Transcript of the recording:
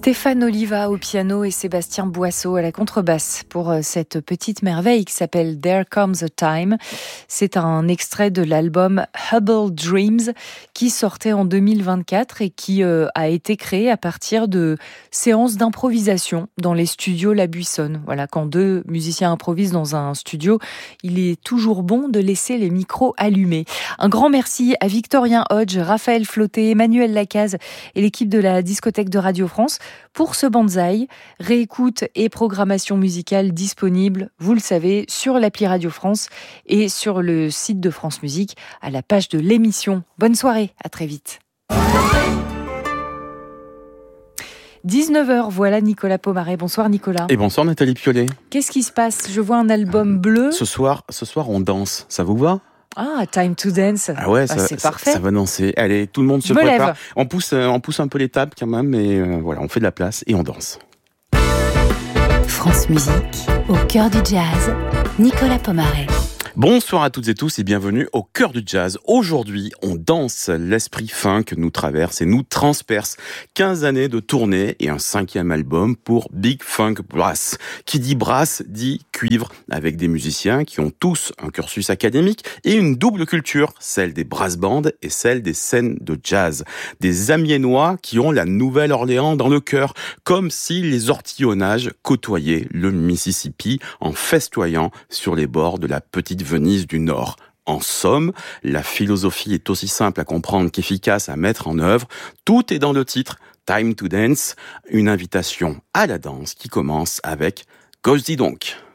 Stéphane Oliva au piano et Sébastien Boisseau à la contrebasse pour cette petite merveille qui s'appelle There Comes a Time. C'est un extrait de l'album Hubble Dreams qui sortait en 2024 et qui a été créé à partir de séances d'improvisation dans les studios La Buissonne. Voilà, quand deux musiciens improvisent dans un studio, il est toujours bon de laisser les micros allumés. Un grand merci à Victorien Hodge, Raphaël Flauté, Emmanuel Lacaze et l'équipe de la discothèque de Radio France pour ce Banzai. Réécoute et programmation musicale disponible, vous le savez, sur l'appli Radio France et sur le site de France Musique à la page de l'émission. Bonne soirée, à très vite. 19h, voilà Nicolas Pomaré. Bonsoir Nicolas. Et bonsoir Nathalie Piolet. Qu'est-ce qui se passe ? Je vois un album bleu. Ce soir, on danse. Ça vous va ? Ah, Time to Dance. Ah ouais, c'est parfait. Ça va danser. Allez, tout le monde se prépare. Lève. On pousse un peu les tables quand même, mais voilà, on fait de la place et on danse. France Musique, au cœur du jazz, Nicolas Pomaré. Bonsoir à toutes et tous et bienvenue au cœur du jazz. Aujourd'hui, on danse. L'esprit funk nous traverse et nous transperce. 15 années de tournée et un 5e album pour Big Funk Brass. Qui dit brass dit cuivre, avec des musiciens qui ont tous un cursus académique et une double culture, celle des brass bands et celle des scènes de jazz. Des Amiénois qui ont la Nouvelle-Orléans dans le cœur, comme si les ortillonnages côtoyaient le Mississippi en festoyant sur les bords de la petite Venise du Nord. En somme, la philosophie est aussi simple à comprendre qu'efficace à mettre en œuvre. Tout est dans le titre Time to Dance, une invitation à la danse qui commence avec Gosse dis donc.